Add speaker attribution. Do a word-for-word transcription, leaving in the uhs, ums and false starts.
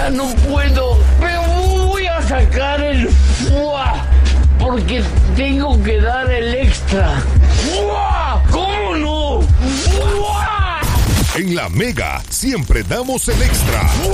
Speaker 1: Ya no puedo. Pero voy a sacar el fuá. Porque tengo que dar el extra. ¡Fuá! ¿Cómo no? ¡Fuá!
Speaker 2: En La Mega siempre damos el extra.